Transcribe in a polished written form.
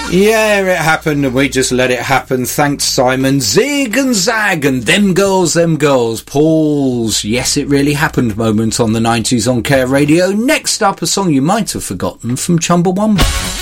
Yeah, it happened and we just let it happen. Thanks, Simon. Zig and Zag and them girls. Paul's Yes, It Really Happened moment on the 90s on Care Radio. Next up, a song you might have forgotten from Chumbawamba.